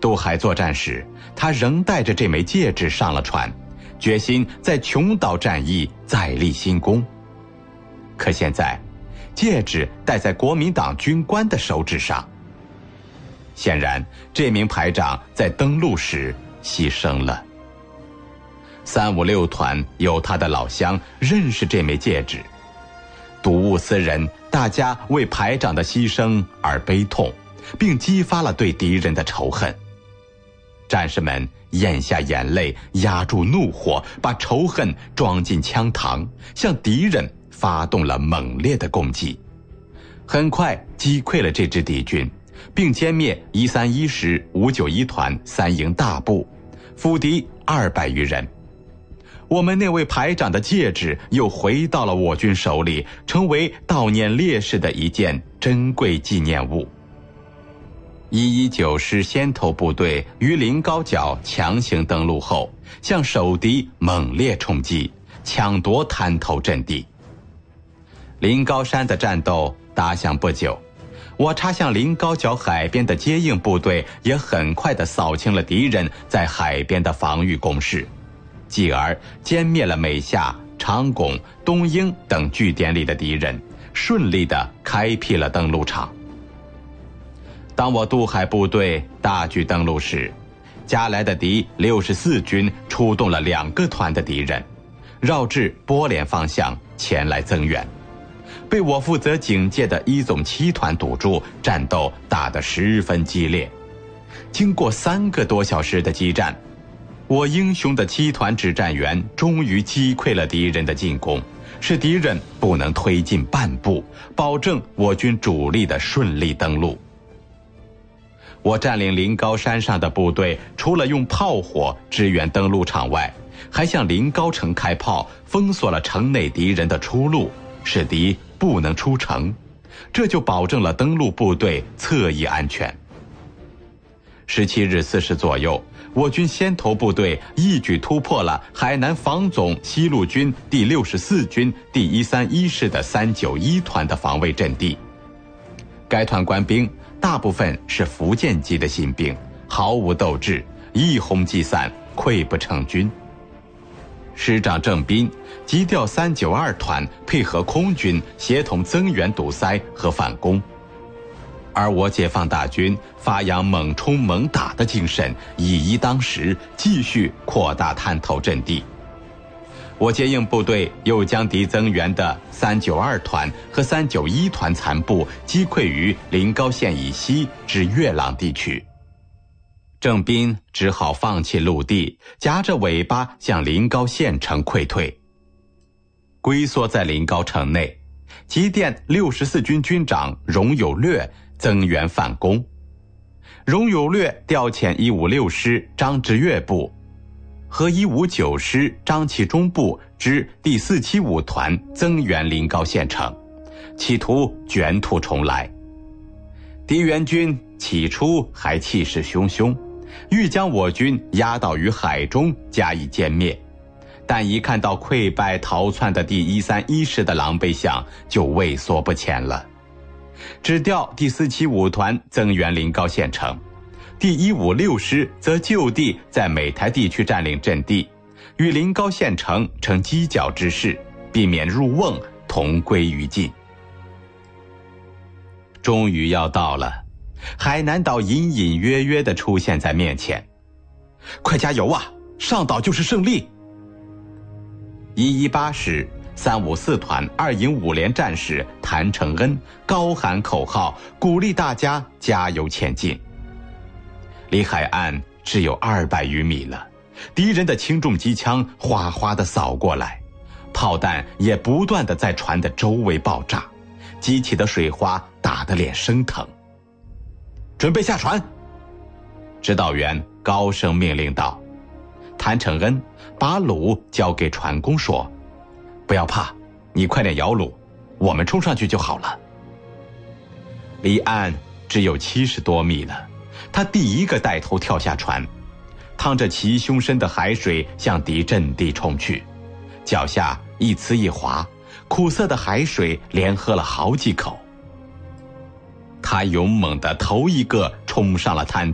渡海作战时，他仍带着这枚戒指上了船，决心在琼岛战役再立新功。可现在，戒指戴在国民党军官的手指上。显然，这名排长在登陆时牺牲了。356团有他的老乡认识这枚戒指，睹物思人，大家为排长的牺牲而悲痛，并激发了对敌人的仇恨。战士们咽下眼泪，压住怒火，把仇恨装进枪膛，向敌人发动了猛烈的攻击。很快击溃了这支敌军，并歼灭131师591团3营大部，俘敌200余人。我们那位排长的戒指又回到了我军手里，成为悼念烈士的一件珍贵纪念物。119师先头部队于临高角强行登陆后，向守敌猛烈冲击，抢夺滩头阵地。临高山的战斗打响不久，我插向临高角海边的接应部队也很快地扫清了敌人在海边的防御工事，继而歼灭了美夏、长拱、东英等据点里的敌人，顺利地开辟了登陆场。当我渡海部队大举登陆时，加来的敌64军出动了2个团的敌人，绕至波连方向前来增援，被我负责警戒的1总7团堵住，战斗打得十分激烈。经过3个多小时的激战，我英雄的7团指战员终于击溃了敌人的进攻，使敌人不能推进半步，保证我军主力的顺利登陆。我占领临高山上的部队，除了用炮火支援登陆场外，还向临高城开炮，封锁了城内敌人的出路，使敌不能出城，这就保证了登陆部队侧翼安全。17日4时左右，我军先头部队一举突破了海南防总西路军第64军第131师的391团的防卫阵地。该团官兵大部分是福建籍的新兵，毫无斗志，一轰即散，溃不成军。师长郑斌急调392团配合空军协同增援堵塞和反攻，而我解放大军发扬猛冲猛打的精神，以一当十，继续扩大滩头阵地。我接应部队又将敌增援的392团和391团残部击溃于临高县以西至月朗地区。郑斌只好放弃陆地，夹着尾巴向临高县城溃退。龟缩在临高城内，急电64军军长荣有略增援反攻。荣有略调遣156师张之岳部和159师张其忠部之第475团增援临高县城，企图卷土重来。敌援军起初还气势汹汹，欲将我军压倒于海中加以歼灭，但一看到溃败逃窜的第131师的狼狈相，就畏缩不前了。只调第475团增援临高县城，第156师则就地在美台地区占领阵地，与临高县城成犄角之势，避免入瓮，同归于尽。终于要到了，海南岛隐隐约约地出现在面前。快加油啊，上岛就是胜利！118师354团2营5连战士谭承恩高喊口号，鼓励大家加油前进。离海岸只有200余米了，敌人的轻重机枪哗哗地扫过来，炮弹也不断地在船的周围爆炸，激起的水花打得脸生疼。准备下船！指导员高声命令道。谭承恩把橹交给船工说：“不要怕，你快点摇橹，我们冲上去就好了。”离岸只有70多米了，他第一个带头跳下船，趟着齐胸深的海水向敌阵地冲去，脚下一呲一滑，苦涩的海水连喝了好几口。他勇猛地头一个冲上了滩